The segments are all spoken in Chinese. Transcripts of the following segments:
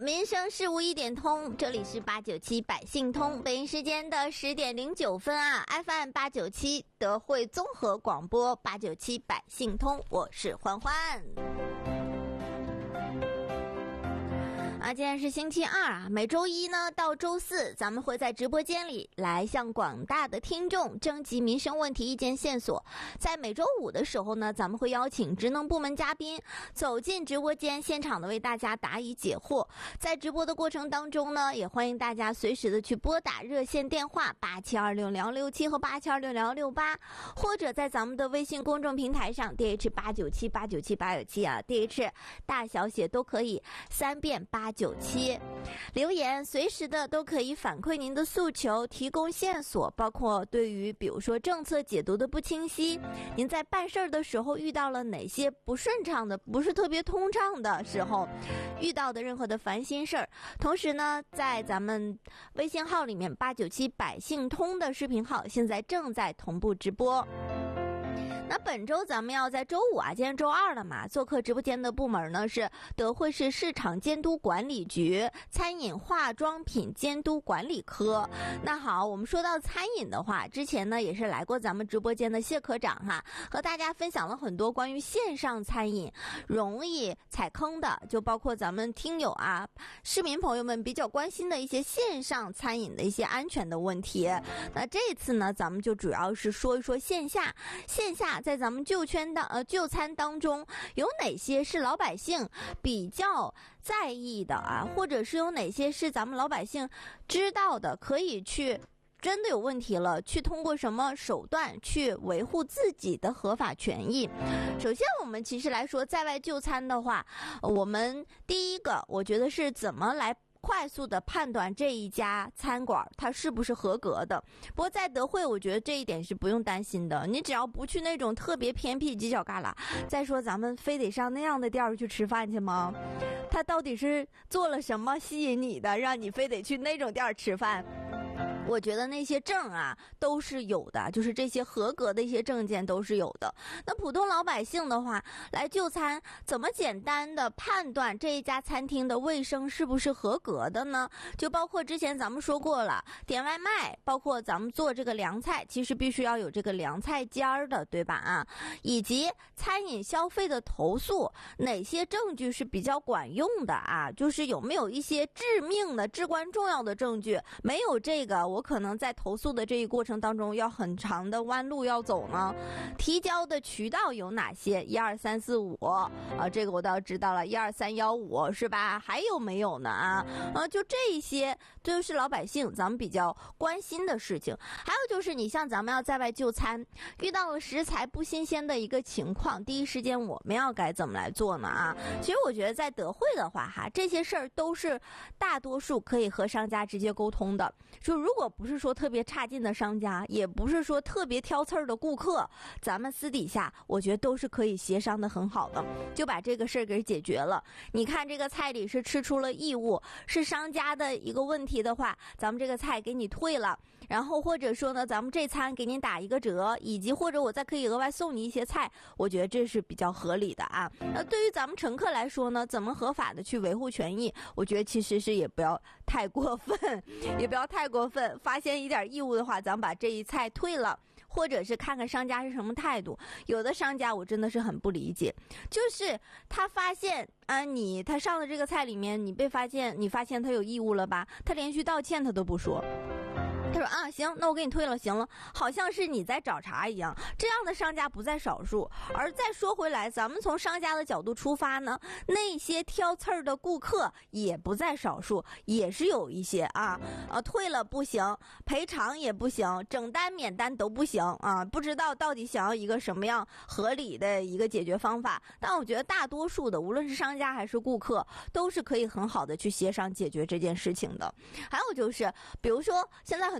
民生事务一点通，这里是897百姓通，北京时间的10点09分啊 ，FM 897德惠综合广播897百姓通，我是欢欢。今天是星期二啊，每周一呢到周四，咱们会在直播间里来向广大的听众征集民生问题意见线索。在每周五的时候呢，咱们会邀请职能部门嘉宾走进直播间，现场的为大家答疑解惑。在直播的过程当中呢，也欢迎大家随时的去拨打热线电话87260067和87260068，或者在咱们的微信公众平台上 DH897 啊 ，DH 大小写都可以，3遍897留言，随时的都可以反馈您的诉求，提供线索，包括对于比如说政策解读的不清晰，您在办事儿的时候遇到了哪些不顺畅的，不是特别通畅的时候，遇到的任何的烦心事儿。同时呢，在咱们微信号里面897百姓通的视频号现在正在同步直播。那本周咱们要在周五啊，今天周二了嘛，做客直播间的部门呢是德惠市市场监督管理局餐饮化妆品监督管理科。那好，我们说到餐饮的话，之前呢也是来过咱们直播间的谢科长哈，和大家分享了很多关于线上餐饮容易踩坑的，就包括咱们听友啊、市民朋友们比较关心的一些线上餐饮的一些安全的问题。那这次呢，咱们就主要是说一说线下在咱们就餐当中有哪些是老百姓比较在意的啊，或者是有哪些是咱们老百姓知道的，可以去真的有问题了，去通过什么手段去维护自己的合法权益。首先我们其实来说在外就餐的话，我们第一个我觉得是怎么来快速的判断这一家餐馆它是不是合格的。不过在德惠我觉得这一点是不用担心的，你只要不去那种特别偏僻犄角旮旯。再说咱们非得上那样的店儿去吃饭去吗？他到底是做了什么吸引你的，让你非得去那种店儿吃饭？我觉得那些证啊都是有的，就是这些合格的一些证件都是有的。那普通老百姓的话来就餐，怎么简单的判断这一家餐厅的卫生是不是合格的呢？就包括之前咱们说过了，点外卖，包括咱们做这个凉菜，其实必须要有这个凉菜间儿的，对吧啊？以及餐饮消费的投诉，哪些证据是比较管用的啊？就是有没有一些致命的、至关重要的证据？没有这个，我可能在投诉的这一过程当中要很长的弯路要走呢。提交的渠道有哪些？12345啊，这个我倒知道了，12315是吧？还有没有呢？就这一些就是老百姓咱们比较关心的事情。还有就是你像咱们要在外就餐，遇到了食材不新鲜的一个情况，第一时间我们要该怎么来做呢？啊，其实我觉得在德惠的话哈，这些事儿都是大多数可以和商家直接沟通的。就如果不是说特别差劲的商家，也不是说特别挑刺儿的顾客，咱们私底下我觉得都是可以协商的很好的，就把这个事儿给解决了。你看这个菜里是吃出了异物，是商家的一个问题的话，咱们这个菜给你退了，然后或者说呢咱们这餐给您打一个折，以及或者我再可以额外送你一些菜，我觉得这是比较合理的啊。对于咱们乘客来说呢，怎么合法的去维护权益，我觉得其实是也不要太过分，发现一点异物的话，咱们把这一菜退了，或者是看看商家是什么态度。有的商家我真的是很不理解，就是他发现啊，他上的这个菜里面你发现他有异物了吧，他连续道歉他都不说。他说啊，行，那我给你退了，行了，好像是你在找茬一样。这样的商家不在少数。而再说回来，咱们从商家的角度出发呢，那些挑刺儿的顾客也不在少数，也是有一些啊，退了不行，赔偿也不行，整单免单都不行啊，不知道到底想要一个什么样合理的一个解决方法。但我觉得大多数的，无论是商家还是顾客，都是可以很好的去协商解决这件事情的。还有就是，比如说现在很多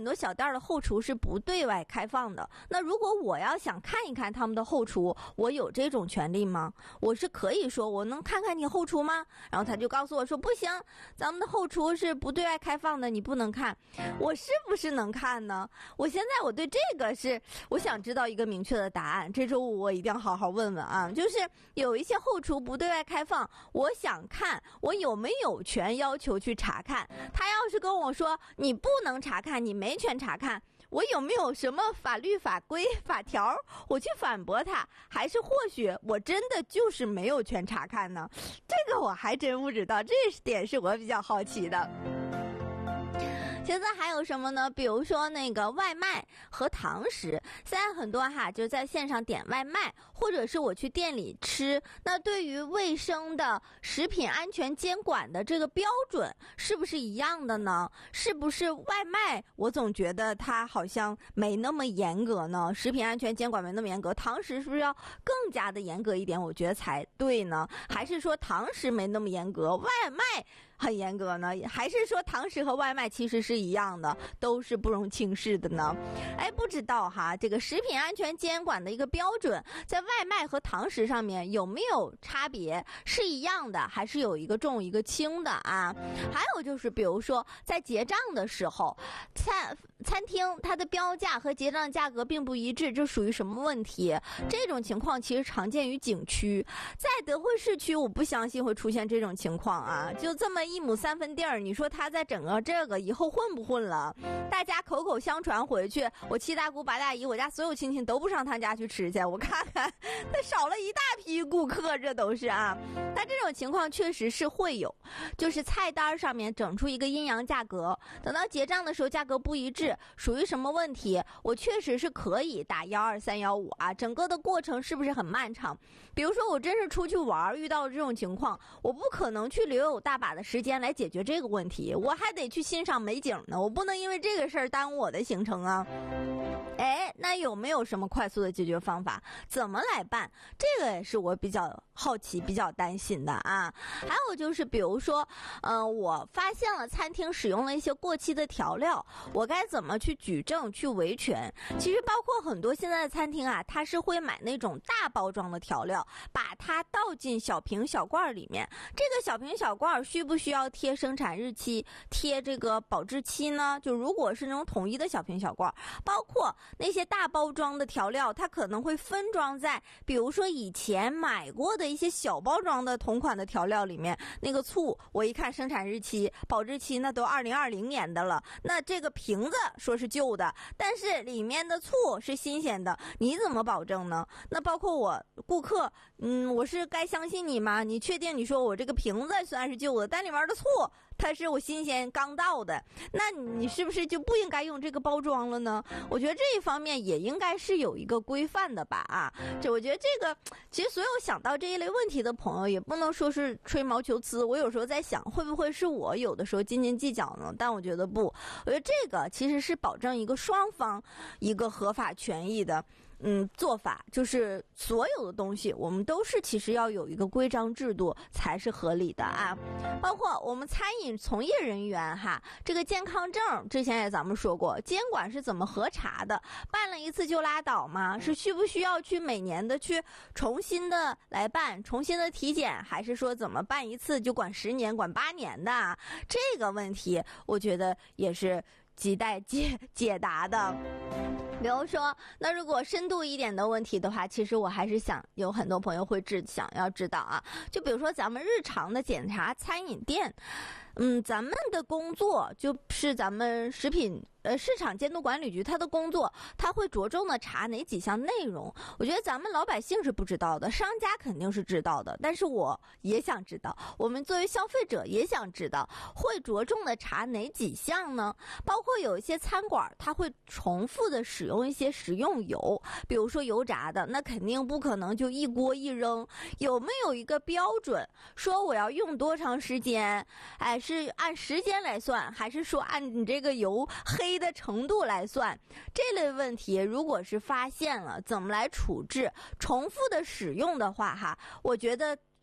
多小店的后厨是不对外开放的。那如果我要想看一看他们的后厨，我有这种权利吗？我是可以说我能看看你后厨吗？然后他就告诉我说不行，咱们的后厨是不对外开放的，你不能看。我是不是能看呢？我现在我对这个是我想知道一个明确的答案。这周五我一定要好好问问啊，就是有一些后厨不对外开放，我想看，我有没有权要求去查看？他要是跟我说你不能查看，你没权查看，我有没有什么法律法规法条我去反驳他？还是或许我真的就是没有权查看呢？这个我还真不知道，这点是我比较好奇的。现在还有什么呢？比如说那个外卖和堂食，现在很多就在线上点外卖，或者是我去店里吃。那对于卫生的食品安全监管的这个标准是不是一样的呢？是不是外卖我总觉得它好像没那么严格呢？食品安全监管没那么严格，堂食是不是要更加的严格一点？我觉得才对呢？还是说堂食没那么严格，外卖很严格呢？还是说堂食和外卖其实是一样的，都是不容轻视的呢？不知道这个食品安全监管的一个标准在外卖和堂食上面有没有差别？是一样的，还是有一个重一个轻的啊？还有就是比如说在结账的时候，餐厅它的标价和结账价格并不一致，这属于什么问题？这种情况其实常见于景区，在德惠市区我不相信会出现这种情况啊！就这么1亩3分地儿，你说他在整个这个以后混不混了？大家口口相传回去，我7大姑8大姨，我家所有亲戚都不上他家去吃去，我看看他少了一大批顾客，这都是啊。但这种情况确实是会有，就是菜单上面整出一个阴阳价格，等到结账的时候价格不一致，属于什么问题？我确实是可以打12315啊。整个的过程是不是很漫长？比如说我真是出去玩遇到了这种情况，我不可能去留有大把的时间来解决这个问题，我还得去欣赏美景呢，我不能因为这个事儿耽误我的行程啊。那有没有什么快速的解决方法？怎么来办？这个也是我比较好奇、比较担心的啊。还有就是，比如说，我发现了餐厅使用了一些过期的调料，我该怎么去举证、去维权？其实包括很多现在的餐厅它是会买那种大包装的调料，把它倒进小瓶小罐里面。这个小瓶小罐需不需要贴生产日期、贴这个保质期呢？就如果是那种统一的小瓶小罐，包括那些大包装的调料，它可能会分装在比如说以前买过的一些小包装的同款的调料里面。那个醋我一看生产日期保质期那都2020年的了，那这个瓶子说是旧的，但是里面的醋是新鲜的，你怎么保证呢？那包括我顾客，我是该相信你吗？你确定你说我这个瓶子虽然是旧的，但里面的醋它是我新鲜刚到的，那你是不是就不应该用这个包装了呢？我觉得这一方面也应该是有一个规范的吧啊！我觉得这个其实所有想到这一类问题的朋友也不能说是吹毛求疵。我有时候在想，会不会是我有的时候斤斤计较呢？但我觉得不，我觉得这个其实是保证一个双方一个合法权益的做法，就是所有的东西我们都是其实要有一个规章制度才是合理的啊。包括我们餐饮从业人员这个健康证之前也咱们说过，监管是怎么核查的？办了一次就拉倒吗？是需不需要去每年的去重新的来办，重新的体检，还是说怎么办一次就管10年管8年的？这个问题我觉得也是亟待解答的。比如说，那如果深度一点的问题的话，其实我还是想有很多朋友会想要知道啊。就比如说咱们日常的检查餐饮店，咱们的工作就是咱们市场监督管理局它的工作，它会着重的查哪几项内容？我觉得咱们老百姓是不知道的，商家肯定是知道的，但是我也想知道，我们作为消费者也想知道，会着重的查哪几项呢？包括有一些餐馆，它会重复的使用一些食用油，比如说油炸的，那肯定不可能就一锅一扔，有没有一个标准，说我要用多长时间？是按时间来算，还是说按你这个油黑的程度来算？这类问题如果是发现了，怎么来处置？重复的使用的话我觉得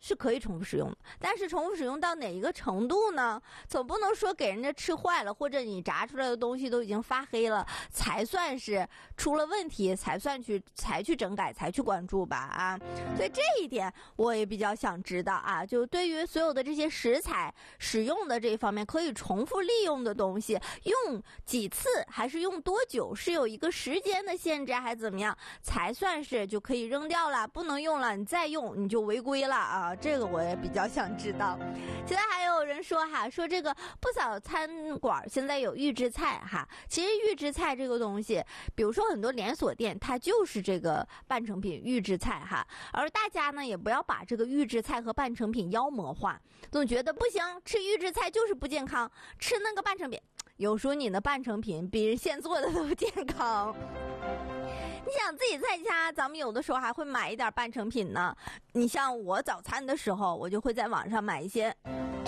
是可以重复使用的，但是重复使用到哪一个程度呢？总不能说给人家吃坏了，或者你炸出来的东西都已经发黑了，才算是出了问题，才去整改，才去关注吧啊！所以这一点我也比较想知道啊，就对于所有的这些食材使用的这一方面，可以重复利用的东西，用几次还是用多久，是有一个时间的限制还是怎么样，才算是就可以扔掉了，不能用了，你再用你就违规了啊！这个我也比较想知道。现在还有人说说这个不少餐馆现在有预制菜哈，其实预制菜这个东西，比如说很多连锁店它就是这个半成品预制菜哈，而大家呢也不要把这个预制菜和半成品妖魔化，总觉得不行，吃预制菜就是不健康，吃那个半成品，有时候你的半成品比人现做的都健康。你想自己在家，咱们有的时候还会买一点半成品呢。你像我早餐的时候，我就会在网上买一些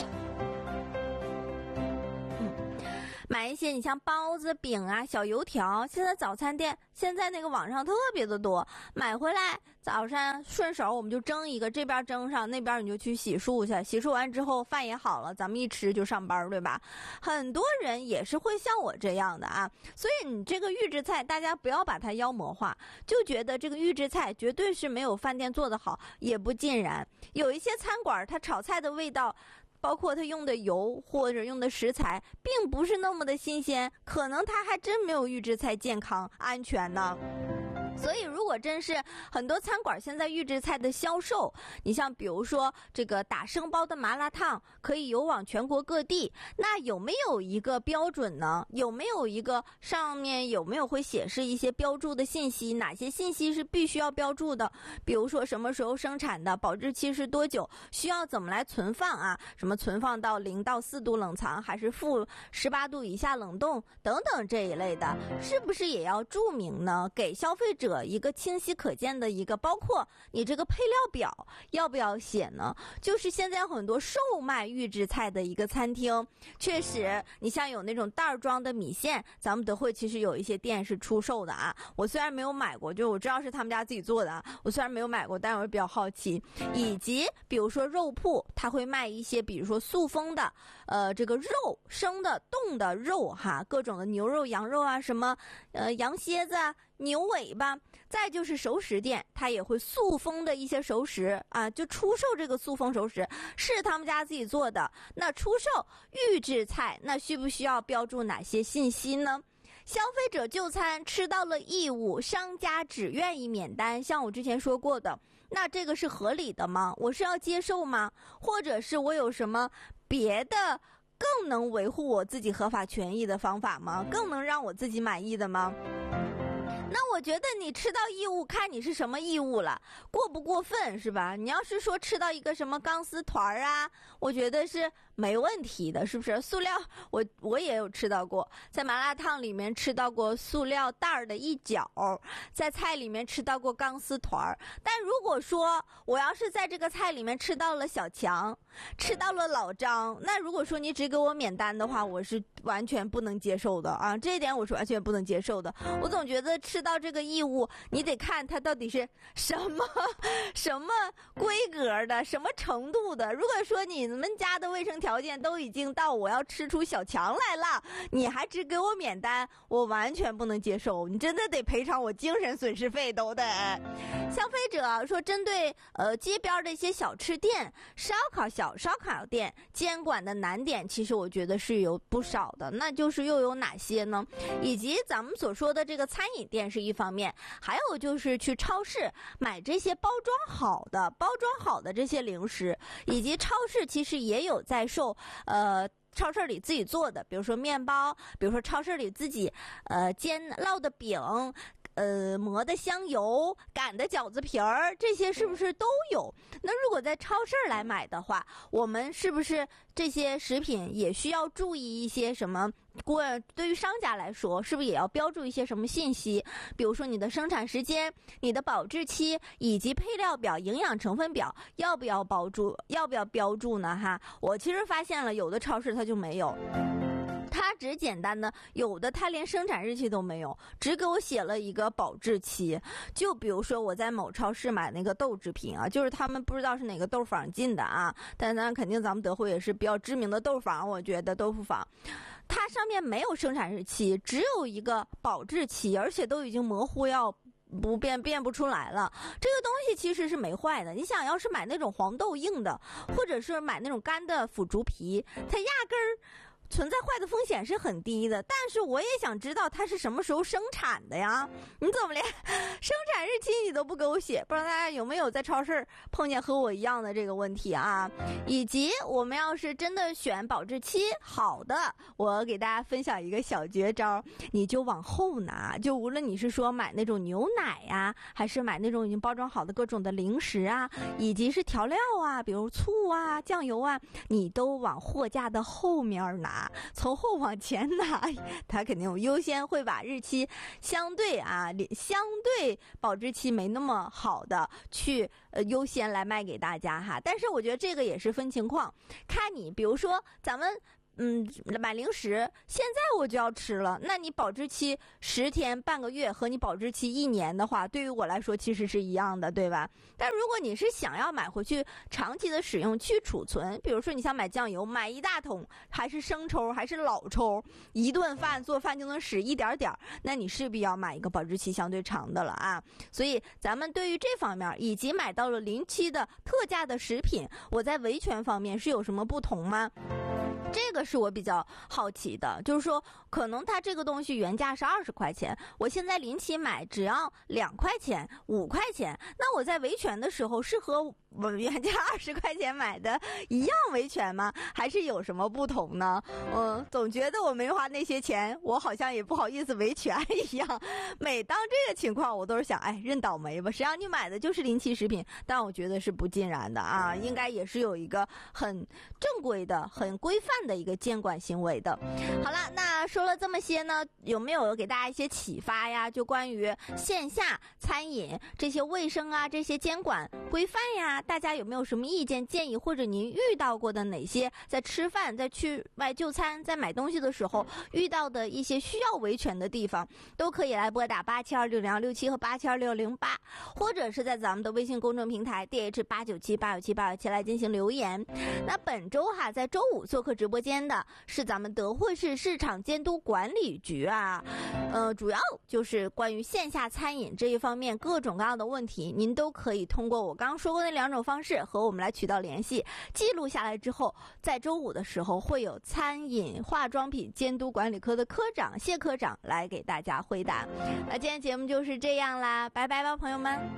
你像包子、饼啊、小油条，现在早餐店现在那个网上特别的多，买回来早上顺手我们就蒸一个，这边蒸上，那边你就去洗漱去，洗漱完之后饭也好了，咱们一吃就上班，对吧？很多人也是会像我这样的啊，所以你这个预制菜大家不要把它妖魔化，就觉得这个预制菜绝对是没有饭店做得好，也不尽然。有一些餐馆它炒菜的味道，包括它用的油或者用的食材并不是那么的新鲜，可能它还真没有预制菜健康安全呢。所以如果真是很多餐馆现在预制菜的销售，你像比如说这个打生包的麻辣烫可以邮往全国各地，那有没有一个标准呢？有没有一个上面有没有会显示一些标注的信息，哪些信息是必须要标注的？比如说什么时候生产的，保质期是多久，需要怎么来存放啊，什么存放到0到4度冷藏，还是负18度以下冷冻等等这一类的，是不是也要注明呢？给消费者一个清晰可见的一个，包括你这个配料表要不要写呢？就是现在很多售卖预制菜的一个餐厅，确实你像有那种袋装的米线，咱们德惠其实有一些店是出售的啊，我虽然没有买过，就我知道是他们家自己做的啊，我虽然没有买过，但是我比较好奇。以及比如说肉铺，他会卖一些比如说塑封的这个肉，生的冻的肉哈，各种的牛肉、羊肉啊，什么羊蝎子啊、牛尾巴，再就是熟食店，它也会塑封的一些熟食啊，就出售这个塑封熟食，是他们家自己做的。那出售预制菜，那需不需要标注哪些信息呢？消费者就餐吃到了异物，商家只愿意免单，像我之前说过的，那这个是合理的吗？我是要接受吗？或者是我有什么别的更能维护我自己合法权益的方法吗？更能让我自己满意的吗？那我觉得你吃到异物，看你是什么异物了，过不过分是吧？你要是说吃到一个什么钢丝团啊，我觉得是没问题的，是不是？塑料我也有吃到过，在麻辣烫里面吃到过塑料袋的一角，在菜里面吃到过钢丝团。但如果说我要是在这个菜里面吃到了小强，吃到了老张，那如果说你只给我免单的话，我是完全不能接受的啊！这一点我是完全不能接受的。我总觉得吃到这个异物，你得看它到底是什么规格的，什么程度的。如果说你们家的卫生条件都已经到我要吃出小强来了，你还只给我免单，我完全不能接受。你真的得赔偿我精神损失费都得。消费者说，针对街边的一些小吃店、烧烤店监管的难点，其实我觉得是有不少的。那就是又有哪些呢？以及咱们所说的这个餐饮店是一方面，还有就是去超市买这些包装好的这些零食，以及超市其实也有在售超市里自己做的，比如说面包，比如说超市里自己烙的饼，磨的香油，擀的饺子皮儿，这些是不是都有？那如果在超市来买的话，我们是不是这些食品也需要注意一些什么？对于商家来说，是不是也要标注一些什么信息？比如说你的生产时间、你的保质期以及配料表、营养成分表要不要标注呢？哈，我其实发现了有的超市它就没有。它只简单的，有的它连生产日期都没有，只给我写了一个保质期。就比如说我在某超市买那个豆制品啊，就是他们不知道是哪个豆坊进的啊，但当然肯定咱们德惠也是比较知名的豆坊，我觉得豆腐坊。它上面没有生产日期，只有一个保质期，而且都已经模糊要不变不出来了。这个东西其实是没坏的，你想要是买那种黄豆硬的，或者是买那种干的腐竹皮，它压根儿存在坏的风险是很低的，但是我也想知道它是什么时候生产的呀？你怎么连生产日期你都不给我写？不知道大家有没有在超市碰见和我一样的这个问题啊？以及我们要是真的选保质期好的，我给大家分享一个小绝招，你就往后拿，就无论你是说买那种牛奶呀，还是买那种已经包装好的各种的零食啊，以及是调料啊，比如醋啊、酱油啊，你都往货架的后面拿。从后往前拿，它肯定有优先，会把日期相对保质期没那么好的去优先来卖给大家哈。但是我觉得这个也是分情况，看你，比如说咱们买零食，现在我就要吃了，那你保质期10天半个月和你保质期1年的话，对于我来说其实是一样的，对吧？但如果你是想要买回去长期的使用去储存，比如说你想买酱油，买一大桶，还是生抽还是老抽，一顿饭做饭就能使一点点，那你势必要买一个保质期相对长的了啊。所以咱们对于这方面，以及买到了临期的特价的食品，我在维权方面是有什么不同吗？这个是我比较好奇的，就是说可能它这个东西原价是20块钱，我现在临期买只要2块钱、5块钱，那我在维权的时候是和我原价20块钱买的一样维权吗？还是有什么不同呢？总觉得我没花那些钱，我好像也不好意思维权一样。每当这个情况，我都是想，认倒霉吧，谁让你买的就是临期食品？但我觉得是不尽然的啊，应该也是有一个很正规的、很规范的一个监管行为的。好了，那说了这么些呢，有没有给大家一些启发呀？就关于线下餐饮这些卫生啊、这些监管规范呀，大家有没有什么意见建议，或者您遇到过的哪些在吃饭、在去外就餐、在买东西的时候遇到的一些需要维权的地方，都可以来拨打87260267和872608，或者是在咱们的微信公众平台 DH89789781来进行留言。那本周在周五做客直播间的是咱们德惠市市场监督管理局啊，主要就是关于线下餐饮这一方面各种各样的问题，您都可以通过我刚刚说过那2种方式和我们来取到联系，记录下来之后，在周五的时候会有餐饮化妆品监督管理科的科长谢科长来给大家回答。那今天节目就是这样啦，拜拜吧，朋友们。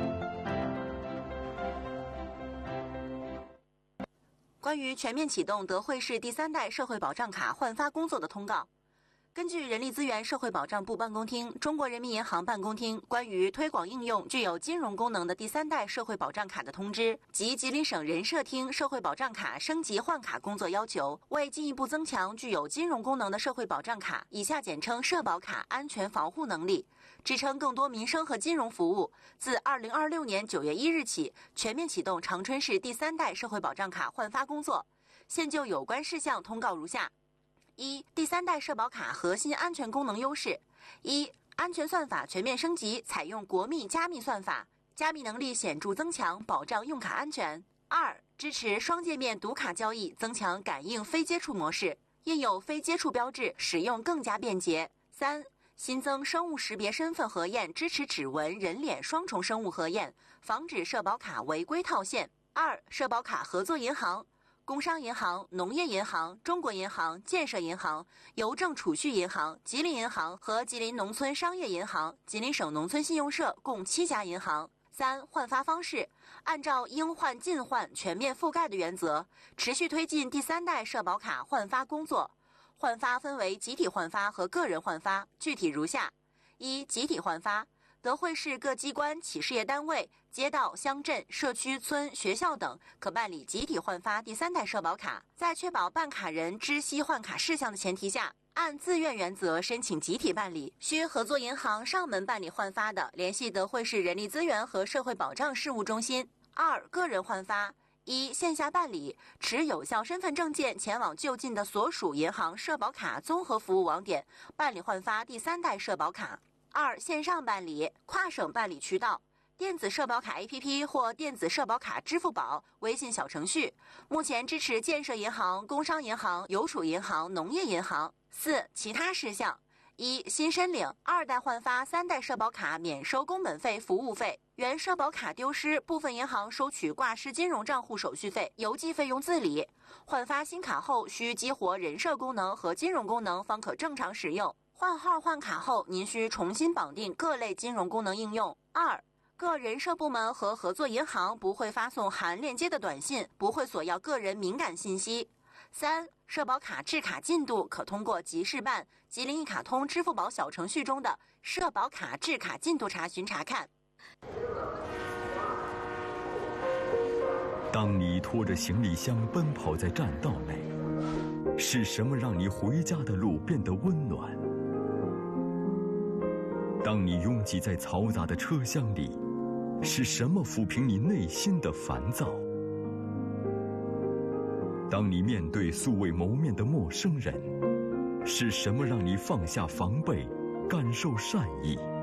关于全面启动德惠市第3代社会保障卡换发工作的通告，根据人力资源社会保障部办公厅、中国人民银行办公厅关于推广应用具有金融功能的第3代社会保障卡的通知及吉林省人社厅社会保障卡升级换卡工作要求，为进一步增强具有金融功能的社会保障卡（以下简称社保卡）安全防护能力，支撑更多民生和金融服务，自2026年9月1日起，全面启动长春市第3代社会保障卡换发工作。现就有关事项通告如下：一、第3代社保卡核心安全功能优势：一、安全算法全面升级，采用国密加密算法，加密能力显著增强，保障用卡安全；二、支持双界面读卡交易，增强感应非接触模式，印有非接触标志，使用更加便捷；三、新增生物识别身份核验，支持指纹、人脸双重生物核验，防止社保卡违规套现；二、社保卡合作银行。工商银行、农业银行、中国银行、建设银行、邮政储蓄银行、吉林银行和吉林农村商业银行、吉林省农村信用社共7家银行。三、换发方式，按照应换尽换、全面覆盖的原则，持续推进第3代社保卡换发工作。换发分为集体换发和个人换发，具体如下：一、集体换发。德惠市各机关、企事业单位、街道、乡镇、社区、村、学校等可办理集体换发第3代社保卡，在确保办卡人知悉换卡事项的前提下，按自愿原则申请集体办理。需合作银行上门办理换发的，联系德惠市人力资源和社会保障事务中心。二、个人换发。 一、线下办理，持有效身份证件前往就近的所属银行社保卡综合服务网点办理换发第3代社保卡。2、线上办理，跨省办理渠道。电子社保卡 APP 或电子社保卡支付宝、微信小程序，目前支持建设银行、工商银行、邮储银行、农业银行。4、其他事项：一、新申领2代换发3代社保卡免收工本费、服务费；原社保卡丢失，部分银行收取挂失金融账户手续费，邮寄费用自理。换发新卡后需激活人社功能和金融功能方可正常使用。换号换卡后，您需重新绑定各类金融功能应用。2、各人社部门和合作银行不会发送含链接的短信，不会索要个人敏感信息。3、社保卡制卡进度可通过集市办、吉林一卡通、支付宝小程序中的社保卡制卡进度查询查看。 当你拖着行李箱奔跑在栈道内，是什么让你回家的路变得温暖？当你拥挤在嘈杂的车厢里，是什么抚平你内心的烦躁？当你面对素未谋面的陌生人，是什么让你放下防备，感受善意？